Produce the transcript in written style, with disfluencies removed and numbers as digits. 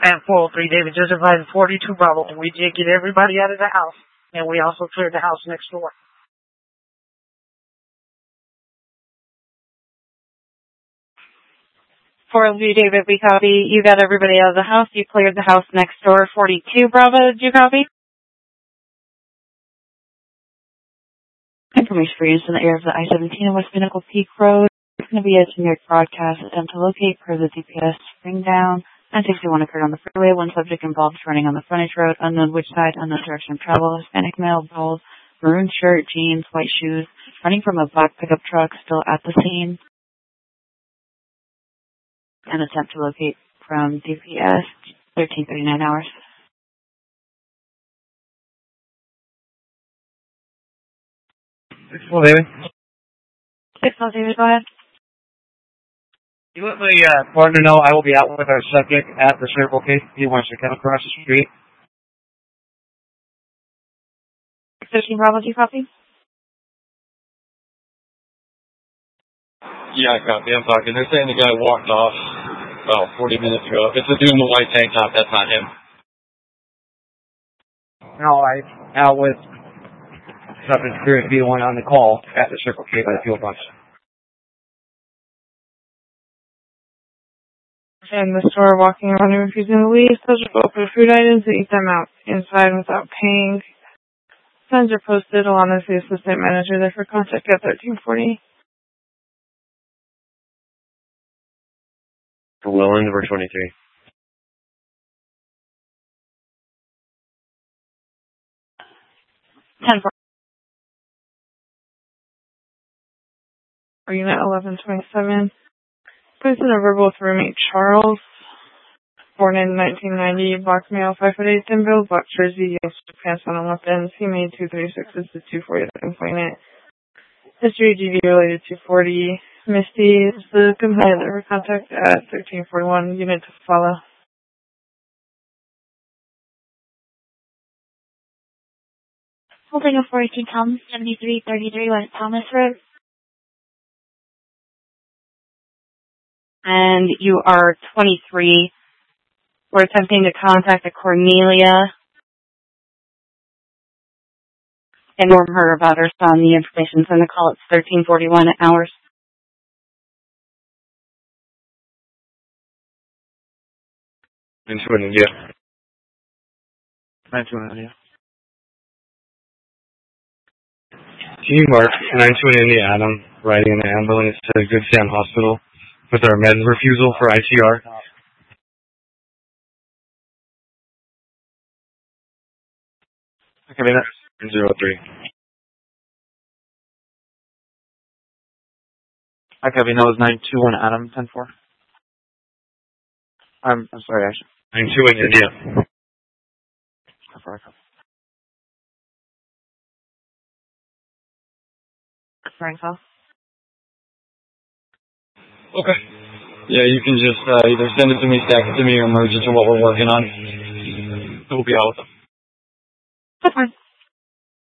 At 403 David Joseph Line 42 Bravo. We did get everybody out of the house, and we also cleared the house next door. 403 David, we copy. You got everybody out of the house. You cleared the house next door. 42 Bravo, did you copy? Information for use in the area of the I-17 and West Pinnacle Peak Road. It's going to be a generic broadcast attempt to locate per the DPS spring down. 961 occurred on the freeway. One subject involved running on the frontage road. Unknown which side, unknown direction of travel. Hispanic male, bald, maroon shirt, jeans, white shoes. Running from a black pickup truck, still at the scene. An attempt to locate from DPS, 1339 hours. 6-4, David. 6-4, David, go ahead. You let my partner know I will be out with our subject at the Circle K. He wants to come across the street. 15 Bravo, do you copy? Yeah, I copy. I'm talking. They're saying the guy walked off about 40 minutes ago. If it's a dude in the white tank top, that's not him. No, I'm out with Subject Spirit B1 on the call at the Circle K by the fuel bus. In the store, walking around and refusing to leave. Subject will open food items and eat them out inside without paying. Signs are posted along with the assistant manager there for contact at 1340. For Willand, we're 23. 10-4. Or unit 1127. Placed in a verbal with roommate Charles. Born in 1990, black male, 5'8", thin build, black jersey, youngster pants on and left ends. He made 236s to 240 complainant. History GD related to 240. Misty is the complainant that her contact at 1341 unit to follow. Holding a 42 Tom, 7333 West Thomas Road. And you are 23. We're attempting to contact a Cornelia. Inform her about her son. The information's in the call. It's 1341 hours. Into an India. 921 India. Team Mark, 921 India Adam, riding an ambulance to Good Sam Hospital with our med refusal for ICR. Okay, that's 03. Okay, that was 921 Adam, 10-4. I'm sorry, actually. 921 India. 10-4, Frank Hall. Okay. Yeah, you can just either send it to me, stack it to me, or merge it to what we're working on. We'll be out with them. That's fine.